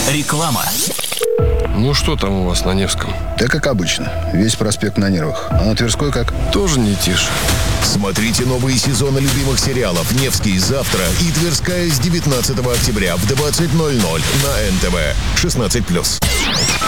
Реклама. Ну что там у вас на Невском? Да как обычно, весь проспект на нервах. А на Тверской как? Тоже не тише. Смотрите новые сезоны любимых сериалов «Невский» завтра и «Тверская» с 19 октября в 20:00 на НТВ. 16+.